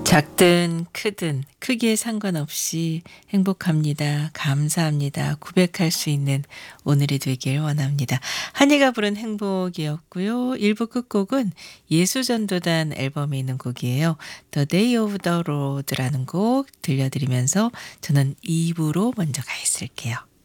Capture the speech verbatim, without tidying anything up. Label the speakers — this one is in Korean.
Speaker 1: 작든 크든 크기에 상관없이 행복합니다. 감사합니다. 고백할 수 있는 오늘이 되길 원합니다. 한이가 부른 행복이었고요. 일 부 끝곡은 예수전도단 앨범에 있는 곡이에요. The Day of the Lord라는 곡 들려드리면서 저는 이 부로 먼저 가 있을게요.